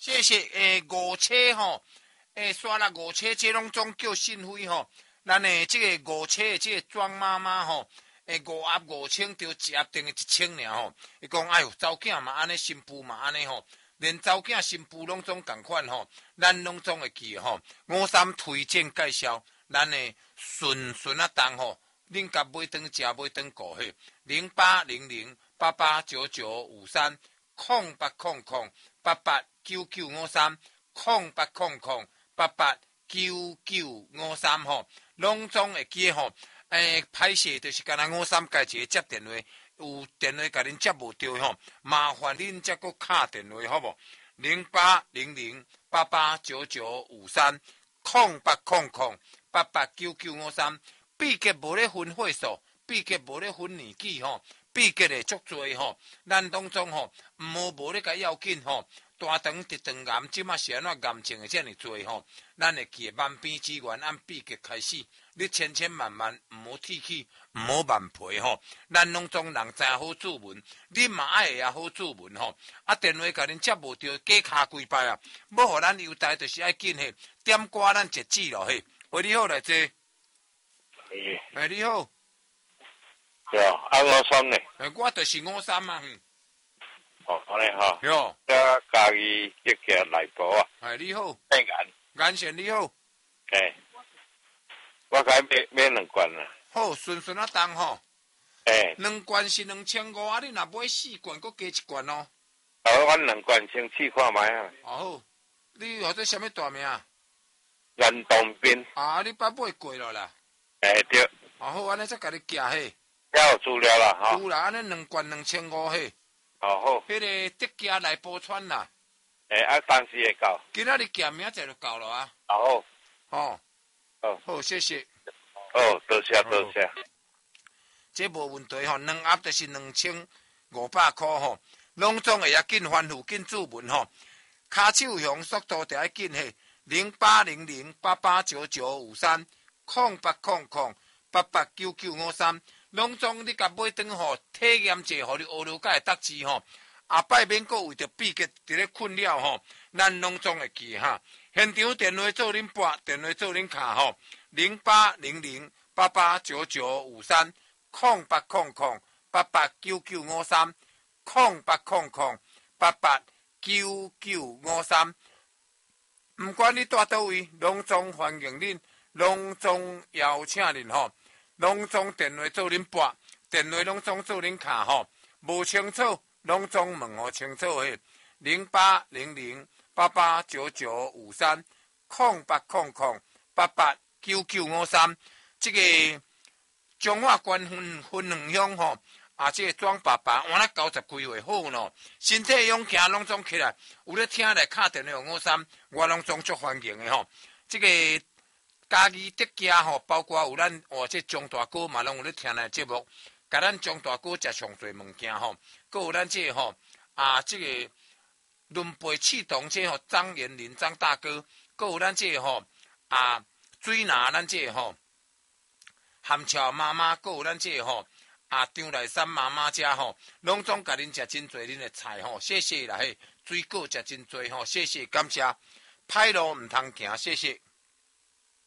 谢谢。五车吼，刷了五车，这拢总叫信费吼。咱这个五车的这个庄妈妈吼，五盒5000，就一盒等于1000尔吼。伊讲哎哟，查囝嘛安尼，新妇嘛安尼吼，连查囝新妇拢总共款吼，咱拢总会记吼。53推荐介绍，咱的顺啊当吼，恁甲买顿食买顿过去，0800889953。0800889953，0800889953吼，拢总会记吼。歹势就是干那53家一个接电话，有电话甲恁接无到吼，麻烦恁再搁敲电话好无？0800889953，0800889953，毕竟无咧分岁数，毕竟无咧分年纪吼。毕竟诶，足多吼，咱当中吼，无咧甲要紧吼，大肠直肠癌，即马是安怎癌症诶遮尔多吼，咱会记万变之源，按毕节开始，你千万毋好提起，毋好慢皮吼，咱拢总人知好主文，你嘛爱会好主文吼，啊电话甲恁接无着，加卡几摆啊，要互咱优待就是爱紧嘿，点歌咱截止咯嘿，喂你好来坐，你好。 对啊，53呢？ 我就是53嘛。 安尼哈。 哟， 这家己这个内部啊。 你好。 眼线你好。 我该买2罐啦。 好，顺啊当吼。2罐是2500啊，你若买4罐，搁加1罐哦。 我2罐先试看卖啊。 好，你或者什么大名？ 袁东斌。 你捌买过了啦。 对。 好，安尼再甲你寄嘿。 要有资料啦，哈。 有啦，安尼2罐2500嘿。 好。 迄个德家来补川啦。 当时会到。 今仔日寄明仔就到了啊。 好。 好，谢谢。 多谢。 这无问题吼，2盒就是2500块吼，拢总会要紧翻付紧注文吼，卡手响速度就要紧嘿，0800889953，0800889953，拢总你甲买顿吼，体验者互你学了解得志吼，下摆免搁为着秘诀伫咧困扰吼，咱拢总会记哈。现场电话做恁拨，电话做恁卡吼，0800889953，0800889953，毋管你住倒位，拢总欢迎恁，拢总邀请恁吼，拢总电话做恁拨，电话拢总做恁卡吼，无清楚拢总问互清楚嘿，0800889953，0800889953，这个中华关分两乡吼，这个庄爸爸活了90几岁好喏，身体勇行拢总起来，有咧听来敲电话53，我拢总足欢迎的吼。这个家己德家吼，包括有咱这张大哥嘛，拢有咧听咱节目，甲咱张大哥食上侪物件吼，佮有咱这个吼这个轮背气动这吼张元林张大哥，佮有咱这个吼水拿咱这个吼含桥妈妈，佮有咱这个吼张来山妈妈家吼，拢总甲恁食真侪恁的菜吼，谢谢啦嘿，水果食真侪吼，谢谢感谢，歹路毋通行，谢谢。